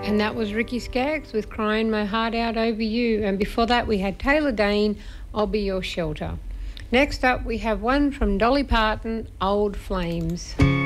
And that was Ricky Skaggs with Crying My Heart Out Over You. And before that, we had Taylor Dane, I'll Be Your Shelter. Next up, we have one from Dolly Parton, Old Flames.